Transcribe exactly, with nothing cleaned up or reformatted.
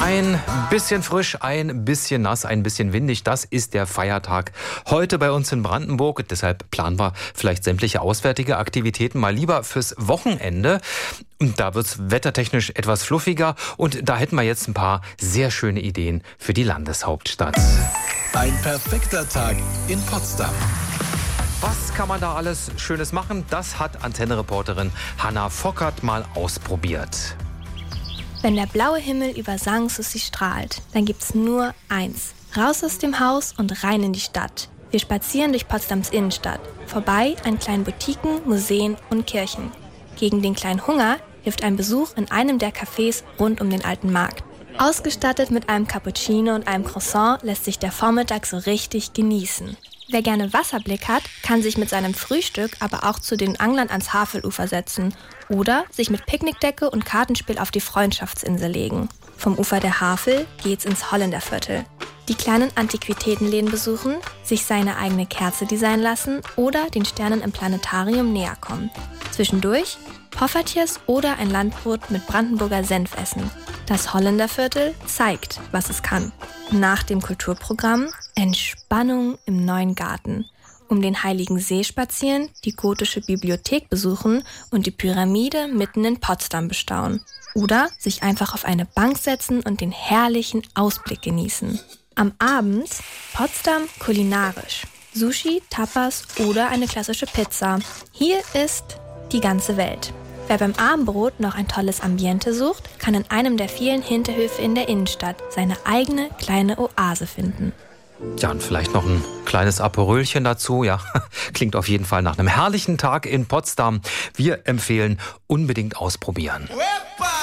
Ein bisschen frisch, ein bisschen nass, ein bisschen windig, das ist der Feiertag heute bei uns in Brandenburg. Und deshalb planen wir vielleicht sämtliche auswärtige Aktivitäten mal lieber fürs Wochenende. Und da wird's wettertechnisch etwas fluffiger und da hätten wir jetzt ein paar sehr schöne Ideen für die Landeshauptstadt. Ein perfekter Tag in Potsdam. Was kann man da alles Schönes machen? Das hat Antenne-Reporterin Hanna Fockert mal ausprobiert. Wenn der blaue Himmel über Sanssouci strahlt, dann gibt's nur eins. Raus aus dem Haus und rein in die Stadt. Wir spazieren durch Potsdams Innenstadt, vorbei an kleinen Boutiquen, Museen und Kirchen. Gegen den kleinen Hunger hilft ein Besuch in einem der Cafés rund um den alten Markt. Ausgestattet mit einem Cappuccino und einem Croissant lässt sich der Vormittag so richtig genießen. Wer gerne Wasserblick hat, kann sich mit seinem Frühstück aber auch zu den Anglern ans Havelufer setzen oder sich mit Picknickdecke und Kartenspiel auf die Freundschaftsinsel legen. Vom Ufer der Havel geht's ins Holländerviertel. Die kleinen Antiquitätenläden besuchen, sich seine eigene Kerze designen lassen oder den Sternen im Planetarium näher kommen. Zwischendurch Poffertjes oder ein Landbrot mit Brandenburger Senf essen. Das Holländerviertel zeigt, was es kann. Nach dem Kulturprogramm Entspannung im neuen Garten. Um den Heiligen See spazieren, die gotische Bibliothek besuchen und die Pyramide mitten in Potsdam bestaunen. Oder sich einfach auf eine Bank setzen und den herrlichen Ausblick genießen. Am Abend Potsdam kulinarisch. Sushi, Tapas oder eine klassische Pizza. Hier ist die ganze Welt. Wer beim Abendbrot noch ein tolles Ambiente sucht, kann in einem der vielen Hinterhöfe in der Innenstadt seine eigene kleine Oase finden. Ja, und vielleicht noch ein kleines Aperölchen dazu. Ja, klingt auf jeden Fall nach einem herrlichen Tag in Potsdam. Wir empfehlen unbedingt ausprobieren.